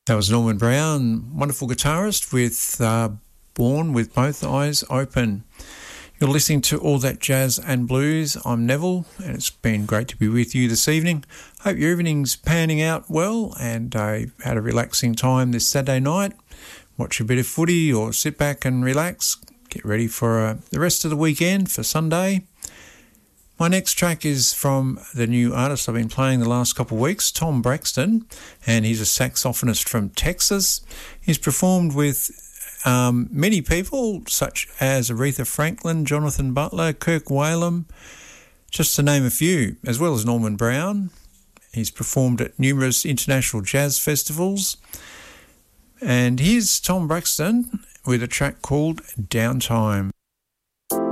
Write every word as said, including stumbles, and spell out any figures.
That was Norman Brown, wonderful guitarist with uh, Born with Both Eyes Open. You're listening to All That Jazz and Blues. I'm Neville, and it's been great to be with you this evening. Hope your evening's panning out well and uh, had a relaxing time this Saturday night. Watch a bit of footy or sit back and relax. Get ready for uh, the rest of the weekend for Sunday. My next track is from the new artist I've been playing the last couple of weeks, Tom Braxton, and he's a saxophonist from Texas. He's performed with um, many people, such as Aretha Franklin, Jonathan Butler, Kirk Whalum, just to name a few, as well as Norman Brown. He's performed at numerous international jazz festivals. And here's Tom Braxton with a track called Downtime.